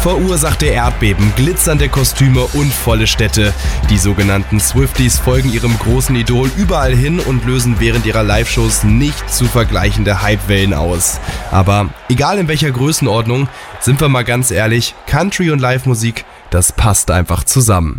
verursachte Erdbeben, glitzernde Kostüme und volle Städte. Die sogenannten Swifties folgen ihrem großen Idol überall hin und lösen während ihrer Live-Shows nicht zu vergleichende Hypewellen aus. Aber egal in welcher Größenordnung, sind wir mal ganz ehrlich, Country und Live-Musik, das passt einfach zusammen.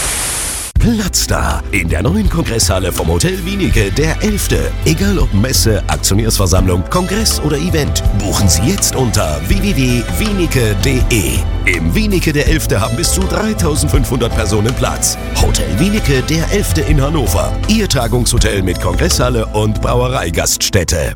Platz in der neuen Kongresshalle vom Hotel Wienicke, der 11. Egal ob Messe, Aktionärsversammlung, Kongress oder Event, buchen Sie jetzt unter www.wienicke.de. Im Wienicke der 11. haben bis zu 3500 Personen Platz. Hotel Wienicke der 11. in Hannover. Ihr Tagungshotel mit Kongresshalle und Brauereigaststätte.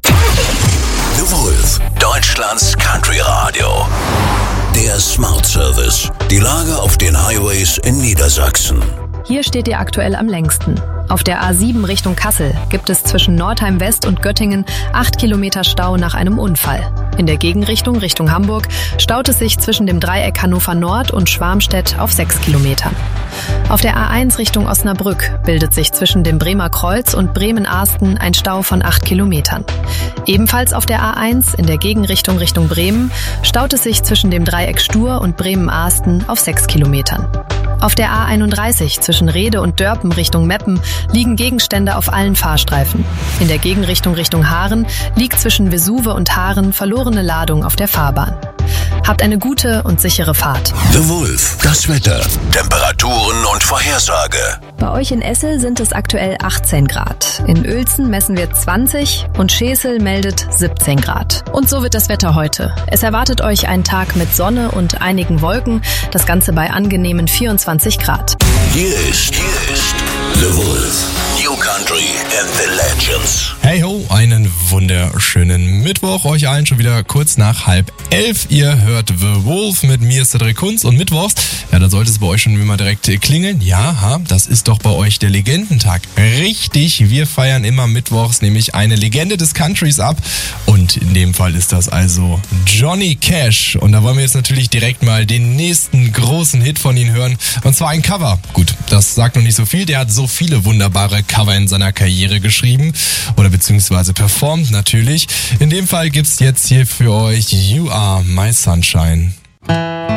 The Wolf, Deutschlands Country Radio. Der Smart Service. Die Lage auf den Highways in Niedersachsen. Hier steht ihr aktuell am längsten. Auf der A7 Richtung Kassel gibt es zwischen Nordheim West und Göttingen 8 Kilometer Stau nach einem Unfall. In der Gegenrichtung Richtung Hamburg staut es sich zwischen dem Dreieck Hannover Nord und Schwarmstedt auf 6 Kilometern. Auf der A1 Richtung Osnabrück bildet sich zwischen dem Bremer Kreuz und Bremen-Ahsten ein Stau von 8 Kilometern. Ebenfalls auf der A1 in der Gegenrichtung Richtung Bremen staut es sich zwischen dem Dreieck Stur und Bremen-Ahsten auf 6 Kilometern. Auf der A31 zwischen Rhede und Dörpen Richtung Meppen liegen Gegenstände auf allen Fahrstreifen. In der Gegenrichtung Richtung Haaren liegt zwischen Vesuve und Haaren verlorene Ladung auf der Fahrbahn. Habt eine gute und sichere Fahrt. The Wolf, das Wetter, Temperaturen und Vorhersage. Bei euch in Essel sind es aktuell 18 Grad. In Uelzen messen wir 20 und Schesel meldet 17 Grad. Und so wird das Wetter heute. Es erwartet euch ein Tag mit Sonne und einigen Wolken, das Ganze bei angenehmen 24 Grad. Hier ist The Wolf, New Country and the Legends. Hey ho, einen wunderschönen Mittwoch euch allen, schon wieder kurz nach 10:30. Ihr hört The Wolf mit mir, Cedric Kunz, und mittwochs, ja, da sollte es bei euch schon immer direkt klingeln. Ja, das ist doch bei euch der Legendentag. Richtig, wir feiern immer mittwochs nämlich eine Legende des Countries ab, und in dem Fall ist das also Johnny Cash. Und da wollen wir jetzt natürlich direkt mal den nächsten großen Hit von ihm hören, und zwar ein Cover. Gut, das sagt noch nicht so viel, der hat so viele wunderbare Cover in seiner Karriere geschrieben oder beziehungsweise performt natürlich. In dem Fall gibt's jetzt hier für euch You Are My Sunshine.